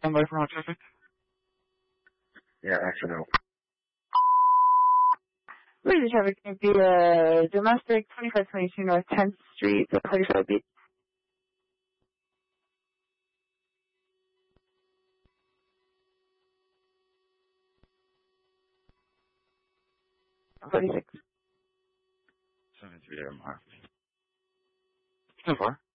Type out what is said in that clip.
Standby for hot traffic. Yeah, actually, no. Where is the traffic? It'd be domestic 2522 North 10th Street, 35 beat. $46. 73 mark. So far.